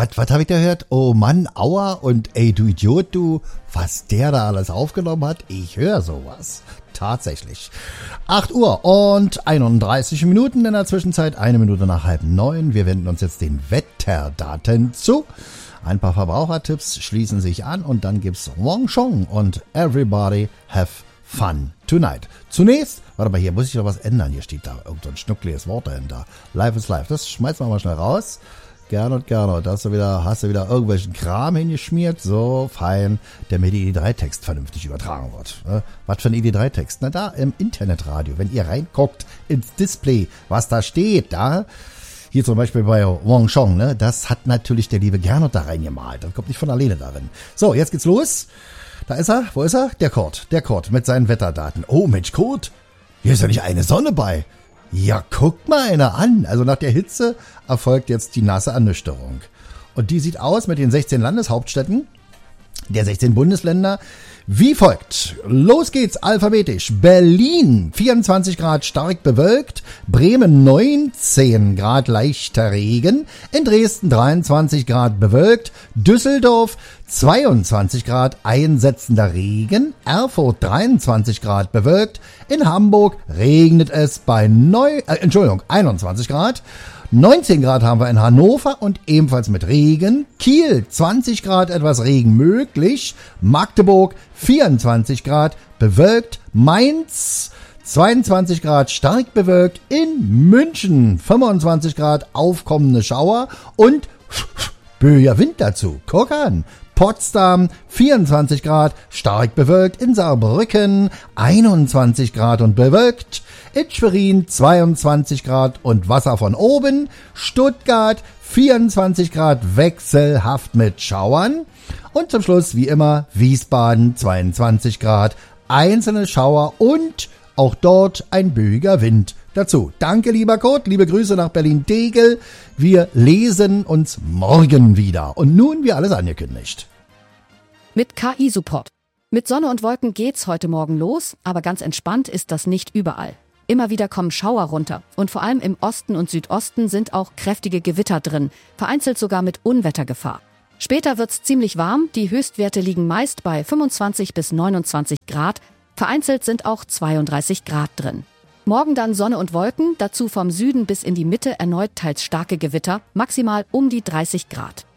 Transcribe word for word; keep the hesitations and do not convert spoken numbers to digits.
Was, was habe ich da gehört? Oh Mann, aua und ey, du Idiot, du, was der da alles aufgenommen hat, ich höre sowas. Tatsächlich. acht Uhr und einunddreißig Minuten in der Zwischenzeit, eine Minute nach halb neun. Wir wenden uns jetzt den Wetterdaten zu. Ein paar Verbrauchertipps schließen sich an und dann gibt's Wang Chong und Everybody Have Fun Tonight. Zunächst, warte mal, hier muss ich noch was ändern. Hier steht da irgend so ein schnuckliges Wort dahinter. Live is live. Das schmeißen wir mal schnell raus. Gernot, Gernot, da hast du wieder, hast du wieder irgendwelchen Kram hingeschmiert. So, fein, damit der I D drei Text vernünftig übertragen wird. Was für ein I D drei Text? Na da, im Internetradio, wenn ihr reinguckt ins Display, was da steht, da, hier zum Beispiel bei Wang Chong, ne, das hat natürlich der liebe Gernot da reingemalt. Das kommt nicht von alleine darin. So, jetzt geht's los. Da ist er, wo ist er? Der Kurt, der Kurt mit seinen Wetterdaten. Oh Mensch, Kurt, hier ist ja nicht eine Sonne bei. Ja, guck mal einer an. Also nach der Hitze erfolgt jetzt die nasse Ernüchterung. Und die sieht aus mit den sechzehn Landeshauptstädten der sechzehn Bundesländer wie folgt. Los geht's alphabetisch. Berlin vierundzwanzig Grad stark bewölkt, Bremen neunzehn Grad leichter Regen, in Dresden dreiundzwanzig Grad bewölkt, Düsseldorf zweiundzwanzig Grad einsetzender Regen, Erfurt dreiundzwanzig Grad bewölkt, in Hamburg regnet es bei neu, äh, Entschuldigung, einundzwanzig Grad, neunzehn Grad haben wir in Hannover und ebenfalls mit Regen. Kiel zwanzig Grad etwas Regen möglich. Magdeburg vierundzwanzig Grad bewölkt. Mainz zweiundzwanzig Grad stark bewölkt. In München fünfundzwanzig Grad aufkommende Schauer und böiger Wind dazu. Guck an. Potsdam vierundzwanzig Grad, stark bewölkt, in Saarbrücken einundzwanzig Grad und bewölkt, in Schwerin zweiundzwanzig Grad und Wasser von oben, Stuttgart vierundzwanzig Grad wechselhaft mit Schauern und zum Schluss wie immer Wiesbaden zweiundzwanzig Grad, einzelne Schauer und auch dort ein böiger Wind dazu. Danke, lieber Kurt, liebe Grüße nach Berlin-Tegel. Wir lesen uns morgen wieder. Und nun, wie alles angekündigt. Mit K I-Support. Mit Sonne und Wolken geht's heute Morgen los, aber ganz entspannt ist das nicht überall. Immer wieder kommen Schauer runter und vor allem im Osten und Südosten sind auch kräftige Gewitter drin, vereinzelt sogar mit Unwettergefahr. Später wird's ziemlich warm, die Höchstwerte liegen meist bei fünfundzwanzig bis neunundzwanzig Grad, vereinzelt sind auch zweiunddreißig Grad drin. Morgen dann Sonne und Wolken, dazu vom Süden bis in die Mitte erneut teils starke Gewitter, maximal um die dreißig Grad.